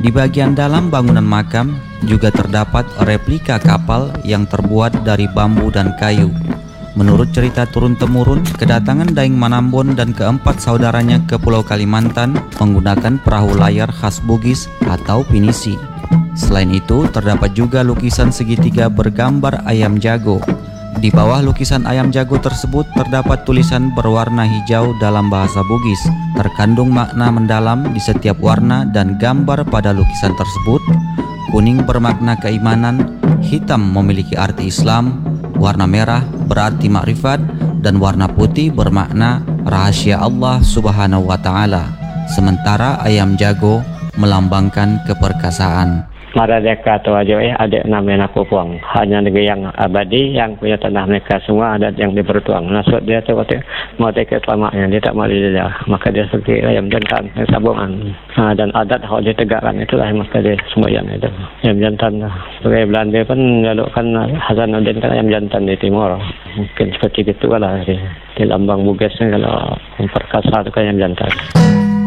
Di bagian dalam bangunan makam juga terdapat replika kapal yang terbuat dari bambu dan kayu. Menurut cerita turun-temurun, kedatangan Daeng Manambon dan keempat saudaranya ke Pulau Kalimantan menggunakan perahu layar khas Bugis atau pinisi. Selain itu, terdapat juga lukisan segitiga bergambar ayam jago. Di bawah lukisan ayam jago tersebut terdapat tulisan berwarna hijau dalam bahasa Bugis. Terkandung makna mendalam di setiap warna dan gambar pada lukisan tersebut. Kuning bermakna keimanan, hitam memiliki arti Islam, warna merah berarti makrifat, dan warna putih bermakna rahasia Allah Subhanahu wa Ta'ala. Sementara ayam jago melambangkan keperkasaan. Merdeka atau aja ada namanya Pupuang. Hanya negeri yang abadi yang punya tanah mereka semua adat yang dipertuang. Maksud dia tu waktu mau take selamanya dia tak mau dia, maka dia pergi ayam jantan sabungan. Dan adat yang dia tegakkan itulah yang maka dia semboyan itu ayam jantan. Sebagai Belanda pun lalukan Hasanuddin kan ayam jantan di timur. Mungkin seperti itu lah di lambang Bugis ni kalau perkasa tu kan ayam jantan.